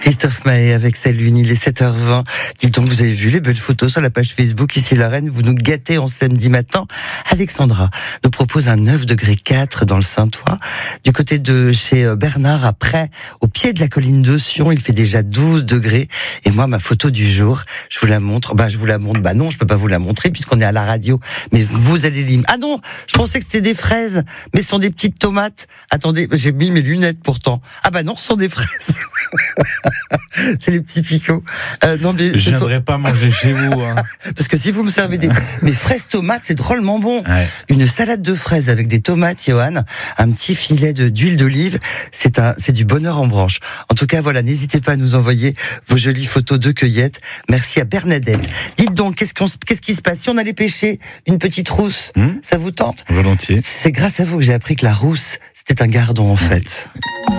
Christophe Maé avec sa lune, il est 7h20. Dites donc, vous avez vu les belles photos sur la page Facebook Ici la Reine, vous nous gâtez en samedi matin. Alexandra nous propose un 9,4 degrés dans le Saintois. Du côté de chez Bernard, après, au pied de la colline de Sion, il fait déjà 12 degrés. Et moi, ma photo du jour, je vous la montre. Non, je peux pas vous la montrer puisqu'on est à la radio. Mais vous allez lire. Ah non, je pensais que c'était des fraises, mais ce sont des petites tomates. Attendez, j'ai mis mes lunettes pourtant. Ah bah non, ce sont des fraises. C'est les petits picots. Non, mais je n'aimerais pas manger chez vous. Hein. Parce que si vous me servez mes fraises tomates, c'est drôlement bon. Ouais. Une salade de fraises avec des tomates, Johan, un petit filet d'huile d'olive, c'est du bonheur en branche. En tout cas, voilà, n'hésitez pas à nous envoyer vos jolies photos de cueillettes. Merci à Bernadette. Dites donc, qu'est-ce qui se passe si on allait pêcher une petite rousse? Ça vous tente? Volontiers. C'est grâce à vous que j'ai appris que la rousse, c'était un gardon en fait.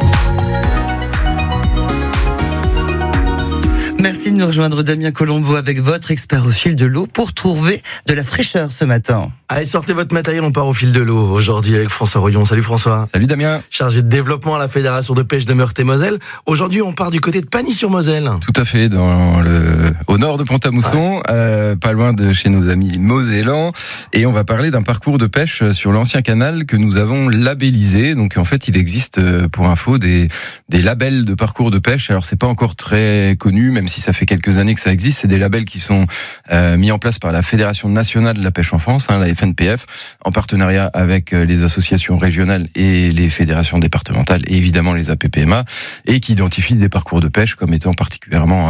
Merci de nous rejoindre, Damien Colombo, avec votre expert au fil de l'eau pour trouver de la fraîcheur ce matin. Allez, sortez votre matériel, on part au fil de l'eau aujourd'hui avec François Royon. Salut François. Salut Damien. Chargé de développement à la Fédération de pêche de Meurthe-et-Moselle. Aujourd'hui, on part du côté de Pagny-sur-Moselle. Tout à fait, au nord de Pont-à-Mousson, pas loin de chez nos amis mosellans. Et on va parler d'un parcours de pêche sur l'ancien canal que nous avons labellisé. Donc en fait, il existe, pour info, des labels de parcours de pêche. Alors c'est pas encore très connu, même si ça fait quelques années que ça existe. C'est des labels qui sont mis en place par la Fédération nationale de la pêche en France, la FNPF, en partenariat avec les associations régionales et les fédérations départementales et évidemment les APPMA, et qui identifient des parcours de pêche comme étant particulièrement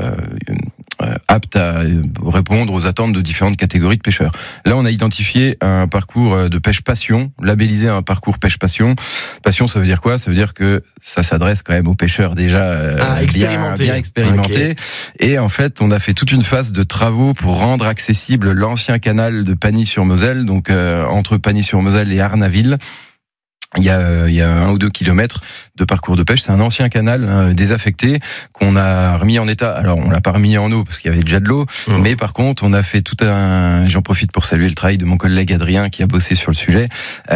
aptes à répondre aux attentes de différentes catégories de pêcheurs. Là, on a identifié un parcours de pêche passion, labellisé un parcours pêche passion. Passion, ça veut dire quoi? Ça veut dire que ça s'adresse quand même aux pêcheurs déjà bien expérimentés. Okay. Et en fait, on a fait toute une phase de travaux pour rendre accessible l'ancien canal de Pagny-sur-Moselle, donc entre Pagny-sur-Moselle et Arnaville. Il y a 1 ou 2 kilomètres de parcours de pêche. C'est un ancien canal désaffecté qu'on a remis en état. Alors, on l'a pas remis en eau parce qu'il y avait déjà de l'eau, mais par contre, on a fait j'en profite pour saluer le travail de mon collègue Adrien qui a bossé sur le sujet. On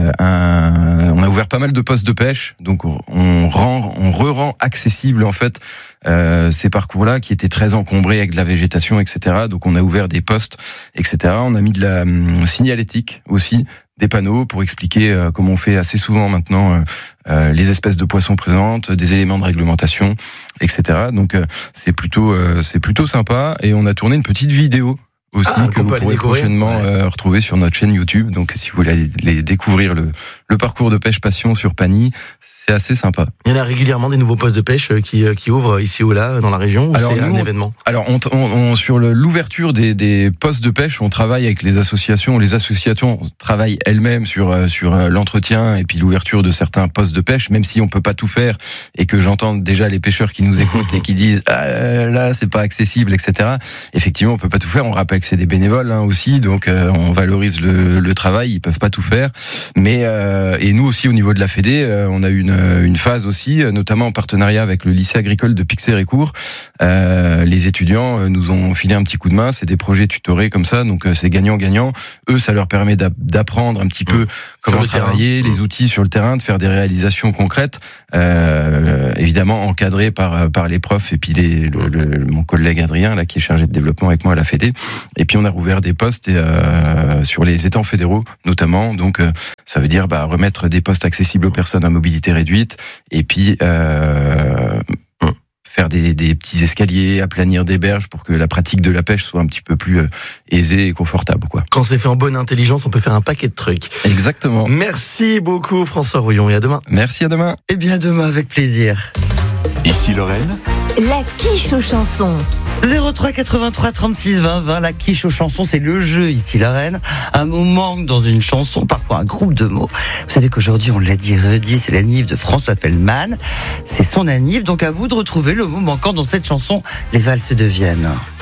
a ouvert pas mal de postes de pêche, donc on re-rend accessible en fait ces parcours-là qui étaient très encombrés avec de la végétation, etc. Donc, on a ouvert des postes, etc. On a mis de la signalétique aussi, des panneaux pour expliquer, comme on fait assez souvent maintenant, les espèces de poissons présentes, des éléments de réglementation, etc. Donc c'est plutôt sympa, et on a tourné une petite vidéo aussi que vous pourrez prochainement retrouver sur notre chaîne YouTube. Donc si vous voulez aller découvrir le parcours de pêche passion sur Pagny, c'est assez sympa. Il y en a régulièrement des nouveaux postes de pêche qui ouvrent ici ou là dans la région, ou alors c'est un événement? Alors on sur l'ouverture des postes de pêche, on travaille avec les associations. Les associations travaillent elles-mêmes sur l'entretien et puis l'ouverture de certains postes de pêche, même si on peut pas tout faire, et que j'entends déjà les pêcheurs qui nous écoutent et qui disent là c'est pas accessible, etc. Effectivement, on peut pas tout faire. On rappelle que c'est des bénévoles aussi, donc on valorise le travail. Ils peuvent pas tout faire, mais et nous aussi au niveau de la Fédé, on a eu une phase aussi, notamment en partenariat avec le lycée agricole de Pixérécourt. Les étudiants nous ont filé un petit coup de main. C'est des projets tutorés comme ça, donc c'est gagnant-gagnant. Eux, ça leur permet d'apprendre un petit peu comment travailler, les outils sur le terrain, de faire des réalisations concrètes, évidemment encadrées par les profs et puis mon collègue Adrien là qui est chargé de développement avec moi à la Fédé. Et puis on a rouvert des postes sur les étangs fédéraux notamment. Donc ça veut dire remettre des postes accessibles aux personnes à mobilité réduite, et puis faire des petits escaliers, aplanir des berges pour que la pratique de la pêche soit un petit peu plus aisée et confortable, quoi. Quand c'est fait en bonne intelligence, on peut faire un paquet de trucs. Exactement. Merci beaucoup François Rouillon, et à demain. Merci, à demain. Et bien demain avec plaisir. Ici Lorraine, la quiche aux chansons. 03 83 36 20 20, la quiche aux chansons, c'est le jeu Ici la Reine. Un mot manque dans une chanson, parfois un groupe de mots. Vous savez qu'aujourd'hui, on l'a dit, redit, c'est l'anniv de François Feldman. C'est son anniv, donc à vous de retrouver le mot manquant dans cette chanson, Les valses de Vienne.